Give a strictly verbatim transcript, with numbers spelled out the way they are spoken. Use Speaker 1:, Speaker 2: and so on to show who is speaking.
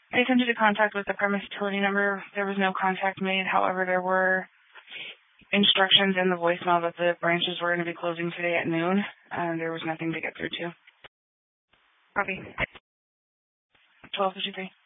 Speaker 1: I attempted to contact with the premise utility number. There was no contact made. However, there were instructions in the voicemail that the branches were going to be closing today at noon. And there was nothing to get through to.
Speaker 2: Copy.
Speaker 1: twelve fifty-three.